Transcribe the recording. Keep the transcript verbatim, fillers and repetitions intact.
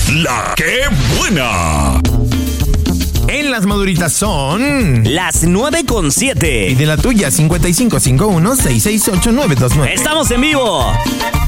La que buena. En las maduritas son las nueve con siete. Y de la tuya, cincuenta y cinco cincuenta y uno, seiscientos sesenta y ocho, nueve dos nueve. ¡Estamos en vivo!